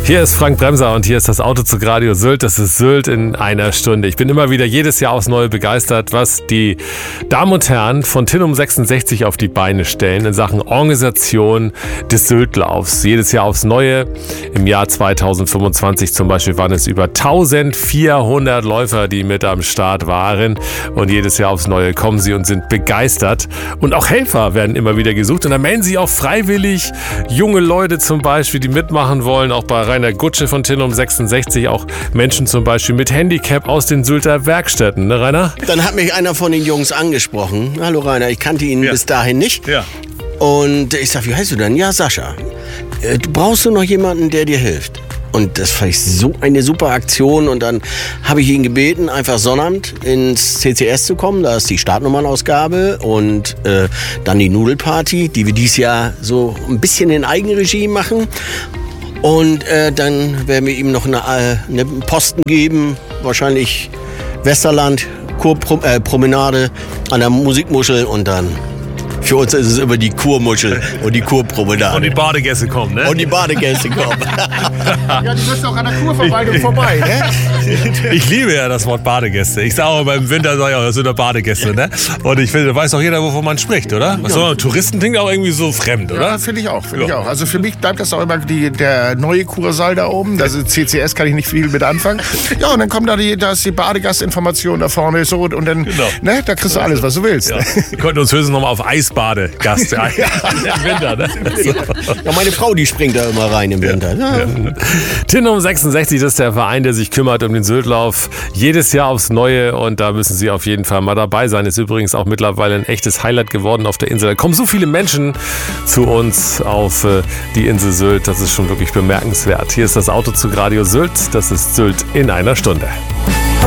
Hier ist Frank Bremser und hier ist das Autozug Radio Sylt. Das ist Sylt in einer Stunde. Ich bin immer wieder jedes Jahr aufs Neue begeistert, was die Damen und Herren von Tinum 66 auf die Beine stellen in Sachen Organisation des Syltlaufs. Jedes Jahr aufs Neue. Im Jahr 2025 zum Beispiel waren es über 1400 Läufer, die mit am Start waren. Und jedes Jahr aufs Neue kommen sie und sind begeistert. Und auch Helfer werden immer wieder gesucht. Und da melden sich auch freiwillig junge Leute zum Beispiel, die mitmachen wollen. Auch bei Rainer Gutsche von Tinum 66, auch Menschen zum Beispiel mit Handicap aus den Sylter Werkstätten, ne Rainer? Dann hat mich einer von den Jungs angesprochen. Hallo Rainer, ich kannte ihn bis dahin nicht. Ja. Und ich sag, wie heißt du denn? Ja, Sascha. Brauchst du noch jemanden, der dir hilft? Und das fand ich so eine super Aktion. Und dann habe ich ihn gebeten, einfach Sonnabend ins CCS zu kommen. Da ist die Startnummernausgabe und dann die Nudelparty, die wir dieses Jahr so ein bisschen in Eigenregie machen. Und dann werden wir ihm noch eine Posten geben, wahrscheinlich Westerland, Kurpromenade an der Musikmuschel und dann für uns ist es immer die Kurmuschel und die Kurpromenade. Und die Badegäste kommen, ne? Und die Badegäste kommen. Ja, die müssen auch an der Kurverwaltung vorbei, ne? Ich liebe ja das Wort Badegäste. Ich sage auch beim Winter, das sind doch Badegäste, ne? Und ich finde, da weiß doch jeder, wovon man spricht, oder? So, Touristen klingt auch irgendwie so fremd, oder? Ja, finde ich auch. Also für mich bleibt das auch immer der neue Kursaal da oben. Das ist CCS, kann ich nicht viel mit anfangen. Ja, und dann kommt da ist die Badegastinformation da vorne so und dann, ne, da kriegst du alles, was du willst. Ja. Wir könnten uns höchstens nochmal auf Eisbadegast im Winter, ne? Ja, meine Frau, die springt da immer rein im Winter. Ja. Tinum 66, das ist der Verein, der sich kümmert um den Syltlauf. Jedes Jahr aufs Neue und da müssen Sie auf jeden Fall mal dabei sein. Ist übrigens auch mittlerweile ein echtes Highlight geworden auf der Insel. Da kommen so viele Menschen zu uns auf die Insel Sylt. Das ist schon wirklich bemerkenswert. Hier ist das Autozug Radio Sylt. Das ist Sylt in einer Stunde.